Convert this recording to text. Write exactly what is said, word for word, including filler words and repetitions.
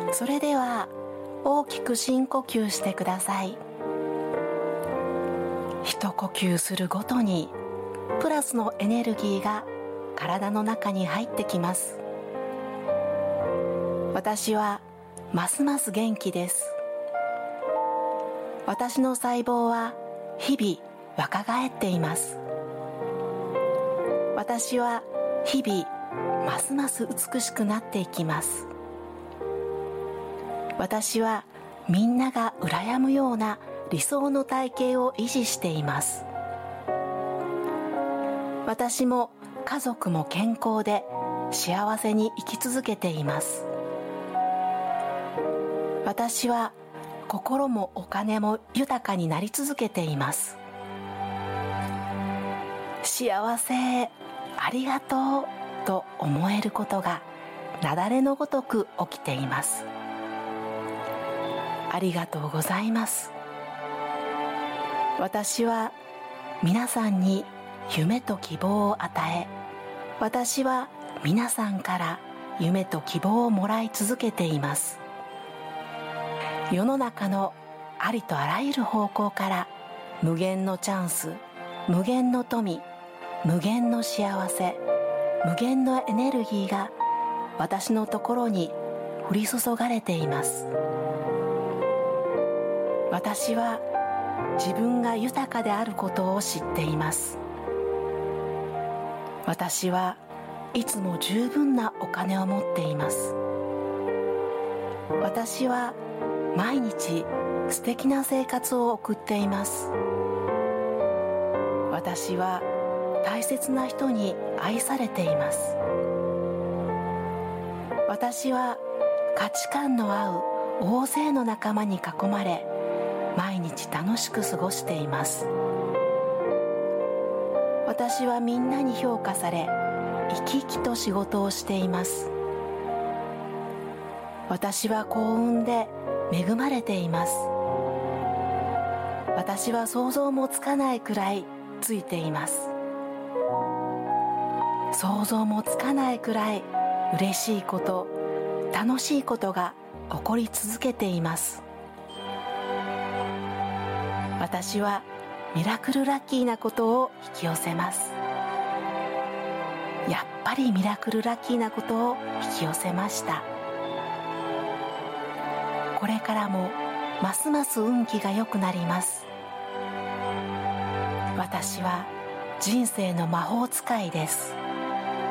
それでは大きく深呼吸してください。一呼吸するごとにプラスのエネルギーが体の中に入ってきます。私はますます元気です。私の細胞は日々若返っています。私は日々ますます美しくなっていきます。私はみんなが羨むような理想の体型を維持しています。私も家族も健康で幸せに生き続けています。私は心もお金も豊かになり続けています。幸せ、ありがとうと思えることが雪崩のごとく起きています。ありがとうございます。私は皆さんに夢と希望を与え、私は皆さんから夢と希望をもらい続けています。世の中のありとあらゆる方向から無限のチャンス、無限の富、無限の幸せ、無限のエネルギーが私のところに降り注がれています。私は自分が豊かであることを知っています。私はいつも十分なお金を持っています。私は毎日素敵な生活を送っています。私は大切な人に愛されています。私は価値観の合う大勢の仲間に囲まれ、毎日楽しく過ごしています。私はみんなに評価され、生き生きと仕事をしています。私は幸運で恵まれています。私は想像もつかないくらいついています。想像もつかないくらい嬉しいこと、楽しいことが起こり続けています。私はミラクルラッキーなことを引き寄せます。やっぱりミラクルラッキーなことを引き寄せました。これからもますます運気が良くなります。私は人生の魔法使いです。